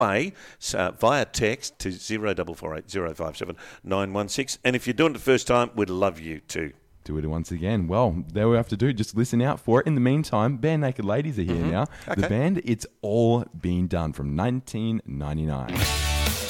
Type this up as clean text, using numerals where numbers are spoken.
way via text to 0448 057 916. And if you're doing it the first time, we'd love you too. Do it once again. Well, there we have to do. Just listen out for it. In the meantime, Bare Naked Ladies are here now. Okay. The band, It's All Been Done from 1999.